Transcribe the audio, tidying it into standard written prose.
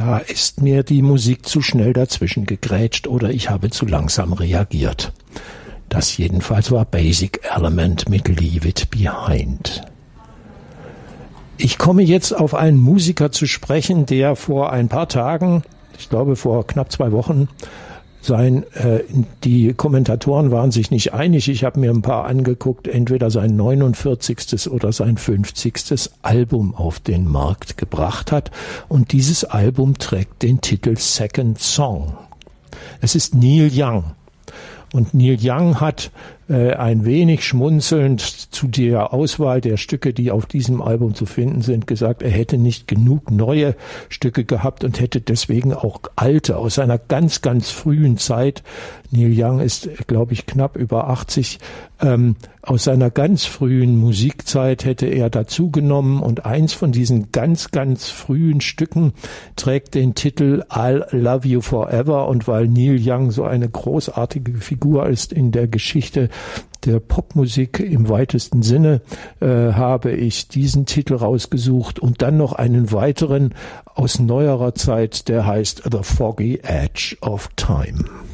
Da ist mir die Musik zu schnell dazwischen gegrätscht oder ich habe zu langsam reagiert. Das jedenfalls war Basic Element mit Leave It Behind. Ich komme jetzt auf einen Musiker zu sprechen, der vor ein paar Tagen, ich glaube vor knapp 2 Wochen, die Kommentatoren waren sich nicht einig. Ich habe mir ein paar angeguckt, entweder sein 49. oder sein 50. Album auf den Markt gebracht hat. Und dieses Album trägt den Titel Second Song. Es ist Neil Young. Und Neil Young hat ein wenig schmunzelnd zu der Auswahl der Stücke, die auf diesem Album zu finden sind, gesagt, er hätte nicht genug neue Stücke gehabt und hätte deswegen auch alte aus seiner ganz, ganz frühen Zeit. Neil Young ist, glaube ich, knapp über 80. Aus seiner ganz frühen Musikzeit hätte er dazu genommen und eins von diesen ganz, ganz frühen Stücken trägt den Titel I'll Love You Forever, und weil Neil Young so eine großartige Figur ist in der Geschichte der Popmusik im weitesten Sinne, habe ich diesen Titel rausgesucht und dann noch einen weiteren aus neuerer Zeit, der heißt The Foggy Edge of Time.